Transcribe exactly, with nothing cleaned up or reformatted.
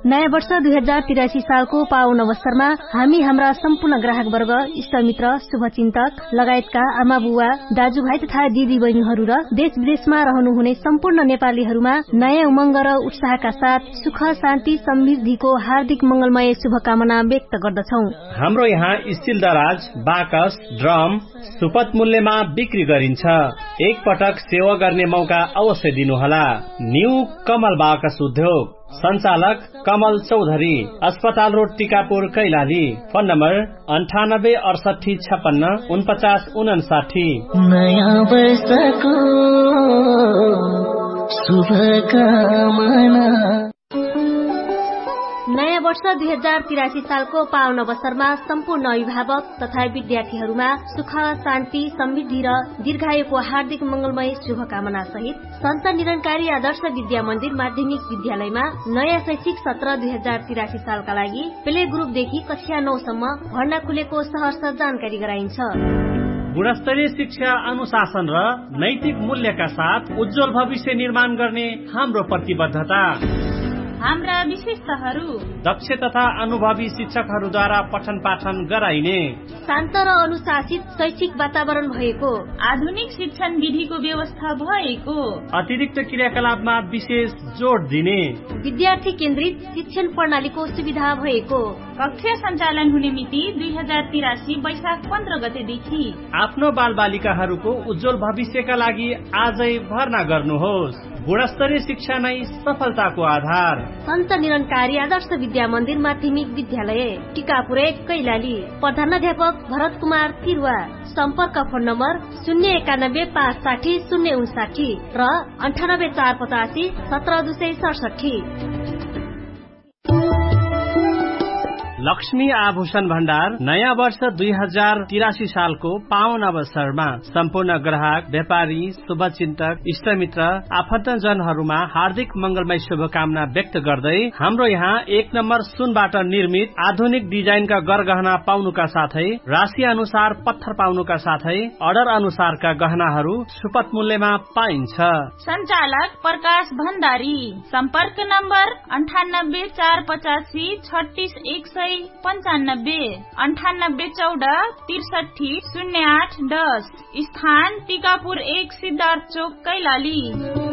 नयाँ वर्ष दुई हजार तिरासी सालको पावन अवसरमा हामी हाम्रा सम्पूर्ण ग्राहक वर्ग, इष्टमित्र, शुभचिन्तक लगायतका आमा बुवा, दाजुभाइ तथा दिदी बहिनीहरू र देश विदेशमा रहनुहुने सम्पूर्ण नेपालीहरूमा नयाँ उमंग र उत्साहका साथ सुख, शान्ति, समृद्धिको हार्दिक मंगलमय शुभकामना व्यक्त गर्दछौ। हाम्रो यहाँ स्टिल दराज, बाकस, ड्रम सुपथ मूल्यमा बिक्री गरिन्छ। एक पटक सेवा गर्ने मौका अवश्य दिनुहोला। न्यू कमल बाकस उद्योग, संचालक कमल चौधरी, अस्पताल road, Tikapur, Kailali. Phone number अन्ठानब्बे अडसठी छप्पन्न उनपचास उनासाठी। नयाँ वर्षको शुभकामना। नयाँ वर्ष दुई हजार तिरासी सालको पावन अवसरमा सम्पूर्ण अभिभावक तथा विद्यार्थीहरूमा सुख, शान्ति, समृद्धि र दीर्घायुको हार्दिक मंगलमय शुभकामना सहित सन्त निरंकारी आदर्श विद्या मन्दिर माध्यमिक विद्यालयमा नयाँ शैक्षिक सत्र दुई हजार तिरासी सालका लागि प्ले ग्रुपदेखि कक्षा नौसम्म भर्ना खुलेको सहर्ष जानकारी गराइन्छ। गुणस्तरीय शिक्षा, अनुशासन र नैतिक मूल्यका साथ उज्जवल भविष्य निर्माण गर्ने हाम्रो प्रतिबद्धता। हाम्रा विशेषताहरू दक्ष तथा अनुभवी शिक्षकहरूद्वारा पठन पाठन गराइने, शान्त र अनुशासित शैक्षिक वातावरण भएको, आधुनिक शिक्षण विधिको व्यवस्था भएको, अतिरिक्त क्रियाकलापमा विशेष जोड दिने, विद्यार्थी केन्द्रित शिक्षण प्रणालीको सुविधा भएको। कक्षा सञ्चालन हुने मिति दुई हजार तिरासी वैशाख पन्ध्र गतेदेखि। आफ्नो बाल बालिकाहरूको उज्जवल भविष्यका लागि आजै भर्ना गर्नुहोस्। गुणस्तरीय शिक्षा नै सफलताको आधार। सन्त निरंकारी आदर्श विद्या मन्दिर माध्यमिक विद्यालय, टिकापुर, कैलाली। प्रधानाध्यापक भरत कुमार तिरुवा। सम्पर्क फोन नम्बर शून्य एकानब्बे पाँच साठी शून्य उन्साठी र अन्ठानब्बे चार पचासी सत्र दुई सय सडसठी। लक्ष्मी आभूषण भण्डार नयाँ वर्ष दुई हजार तिरासी सालको पावन अवसरमा सम्पूर्ण ग्राहक, व्यापारी, शुभचिन्तक, इष्टमित्र, आफन्तजनहरूमा हार्दिक मंगलमय शुभकामना व्यक्त गर्दै हाम्रो यहाँ एक नम्बर सुनबाट निर्मित आधुनिक डिजाइनका गरगहना पाउनुका साथै राशि अनुसार पत्थर पाउनुका साथै अर्डर अनुसारका गहनाहरू सुपथ मूल्यमा पाइन्छ। सञ्चालक प्रकाश भण्डारी। सम्पर्क नम्बर अन्ठानब्बे चार पचासी छत्तीस एक सय पञ्चानब्बे अन्ठानब्बे चौध त्रिसठी शून्य आठ दस। स्थान टिकापुर एक, सिद्धार्थ चोक, कैलाली।